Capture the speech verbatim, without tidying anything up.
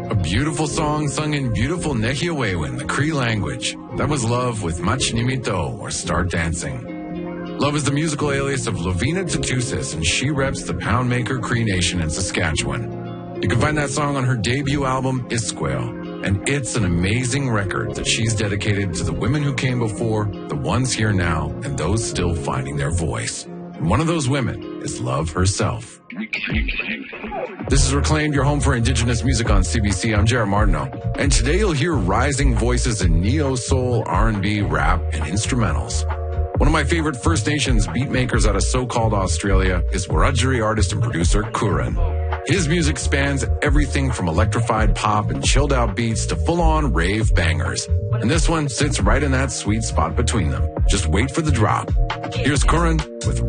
A beautiful song sung in beautiful Nehiawewen, the Cree language. That was Love with Mach Nimito, or Start Dancing. Love is the musical alias of Lovina Tatusis, and she reps the Poundmaker Cree Nation in Saskatchewan. You can find that song on her debut album, Isquale, and it's an amazing record that she's dedicated to the women who came before, the ones here now, and those still finding their voice. And one of those women is Love herself. This is Reclaimed, your home for Indigenous music on C B C. I'm Jared Martineau, and today you'll hear rising voices in neo-soul, R and B, rap, and instrumentals. One of my favorite First Nations beatmakers out of so-called Australia is Wiradjuri artist and producer Curran. His music spans everything from electrified pop and chilled-out beats to full-on rave bangers. And this one sits right in that sweet spot between them. Just wait for the drop. Here's Curran with